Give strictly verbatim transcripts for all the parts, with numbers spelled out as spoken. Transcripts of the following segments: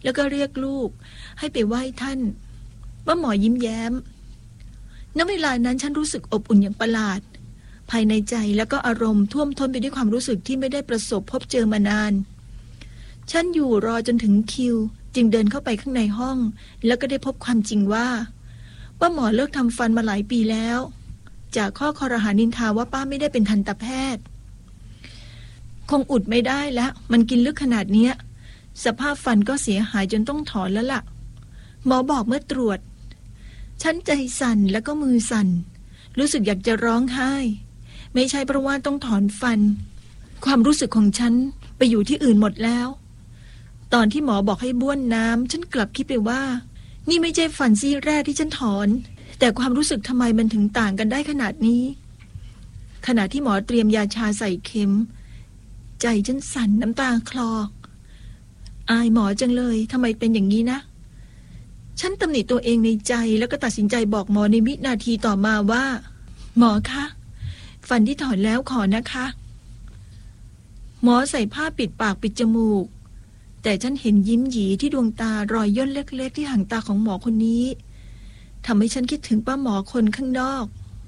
แล้วก็เรียกลูกให้ไปไหว้ท่านป้าหมอยิ้มแย้มณเวลานั้นฉันรู้สึกอบอุ่นอย่างประหลาดภายในใจแล้วก็อารมณ์ท่วมท้นไปด้วยความรู้สึกที่ไม่ได้ประสบพบเจอมานานฉันอยู่รอจนถึงคิวจึงเดินเข้าไปข้างในห้องแล้วก็ได้พบความจริงว่าป้าหมอเลิกทำฟันมาหลายปีแล้วจากข้อคอรหานินทาว่าป้าไม่ได้เป็นทันตแพทย์คงอุดไม่ได้แล้วมันกินลึกขนาดเนี้ยสภาพฟันก็เสียหายจนต้องถอนแล้วล่ะหมอบอกเมื่อตรวจฉันใจสั่นแล้วก็มือสั่นรู้สึกอยากจะร้องไห้ไม่ใช่เพราะว่าต้องถอนฟันความรู้สึกของฉันไปอยู่ที่อื่นหมดแล้วตอนที่หมอบอกให้บ้วนน้ำฉันกลับคิดไปว่านี่ไม่ใช่ฟันซี่แรกที่ฉันถอนแต่ความรู้สึกทำไมมันถึงต่างกันได้ขนาดนี้ขณะที่หมอเตรียมยาชาใส่เข็มใจฉันสั่นน้ำตาคลออายหมอจังเลยทำไมเป็นอย่างนี้นะฉันตำหนิตัวเองในใจแล้วก็ตัดสินใจบอกหมอในวินาทีต่อมาว่าหมอคะฟันที่ถอนแล้วขอนะคะหมอใส่ผ้าปิดปากปิดจมูกแต่ฉันเห็นยิ้มหยีที่ดวงตารอยย่นเล็กๆที่หางตาของหมอคนนี้ทำให้ฉันคิดถึงป้าหมอคนข้างนอก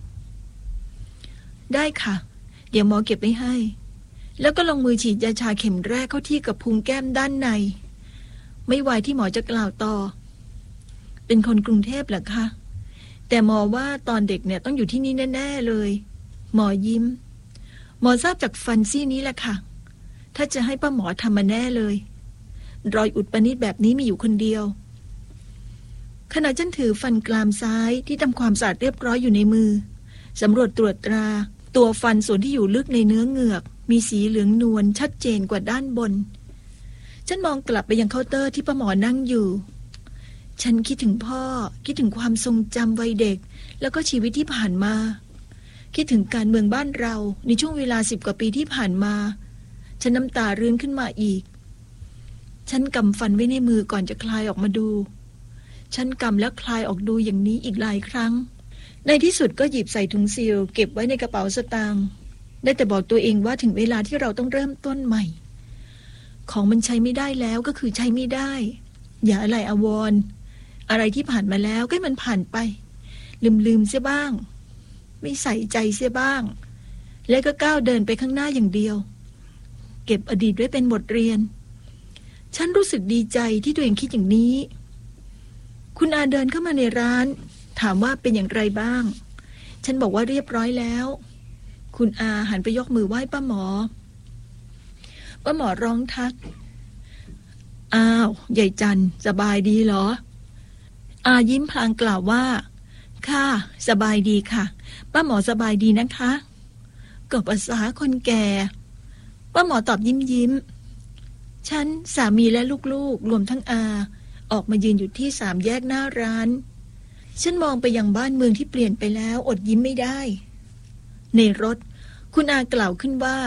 ได้ค่ะเดี๋ยวหมอเก็บไว้ให้แล้วก็ลงมือฉีดยาชาเข็มแรกเข้าที่กับพุงแก้มด้านในไม่ไหวที่หมอจะกล่าวต่อเป็นคนกรุงเทพเหรอคะแต่หมอว่าตอนเด็กเนี่ยต้องอยู่ที่นี่แน่ๆเลยหมอยิ้มหมอทราบจากฟันซี่นี้แหละค่ะถ้าจะให้ป้าหมอทำมาแน่เลยรอยอุดปนิดแบบนี้มีอยู่คนเดียวขณะฉันถือฟันกรามซ้ายที่ทำความสะอาดเรียบร้อยอยู่ในมือสำรวจตรวจตราตัวฟันส่วนที่อยู่ลึกในเนื้อเหงือกมีสีเหลืองนวลชัดเจนกว่าด้านบนฉันมองกลับไปยังเคาน์เตอร์ที่ป้าหมอนั่งอยู่ฉันคิดถึงพ่อคิดถึงความทรงจำวัยเด็กแล้วก็ชีวิตที่ผ่านมาคิดถึงการเมืองบ้านเราในช่วงเวลาสิบกว่าปีที่ผ่านมาฉันน้ำตารื้นขึ้นมาอีกฉันกำฟันไว้ในมือก่อนจะคลายออกมาดูฉันกำแล้วคลายออกดูอย่างนี้อีกหลายครั้งในที่สุดก็หยิบใส่ถุงซีลเก็บไว้ในกระเป๋าสตางค์ได้แต่บอกตัวเองว่าถึงเวลาที่เราต้องเริ่มต้นใหม่ของมันใช้ไม่ได้แล้วก็คือใช้ไม่ได้อย่าอะไรอาวรณ์อะไรที่ผ่านมาแล้วก็ให้มันผ่านไปลืมๆเสียบ้างไม่ใส่ใจเสียบ้างแล้วก็ก้าวเดินไปข้างหน้าอย่างเดียวเก็บอดีตไว้เป็นบทเรียนฉันรู้สึกดีใจที่ตัวเองคิดอย่างนี้คุณอาเดินเข้ามาในร้านถามว่าเป็นอย่างไรบ้างฉันบอกว่าเรียบร้อยแล้วคุณอาหันไปยกมือไหว้ป้าหมอป้าหมอร้องทักอ้าวใหญ่จันสบายดีเหรออายิ้มพลางกล่าวว่าค่ะสบายดีค่ะป้าหมอสบายดีนะคะก็ภาษาคนแก่ป้าหมอตอบยิ้มยิ้มฉันสามีและลูกๆรวมทั้งอาออกมายืนอยู่ที่สามแยกหน้าร้านฉันมองไปยังบ้านเมืองที่เปลี่ยนไปแล้วอดยิ้มไม่ได้ในรถคุณอากล่าวขึ้นว่า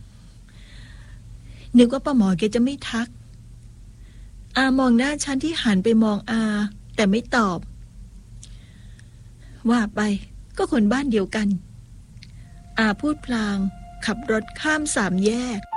นึกว่าป้าหมอแกจะไม่ทักอามองหน้าฉันที่หันไปมองอาแต่ไม่ตอบว่าไปก็คนบ้านเดียวกันอาพูดพลางขับรถข้ามสามแยก